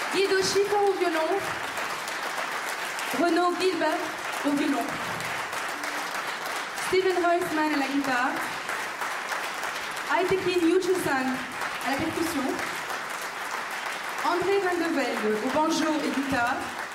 Guido Schiffer au violon, Renaud Gilbert au violon, Steven Huisman à la guitare, Aytekin Yuchusan à la percussion, André Van de Velde au banjo et guitare,